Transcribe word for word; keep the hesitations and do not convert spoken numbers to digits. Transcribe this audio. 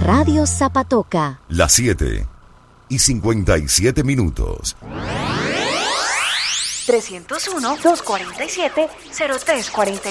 Radio Zapatoca. Las siete y cincuenta y siete minutos. tres cero uno, dos cuatro siete, cero tres cuatro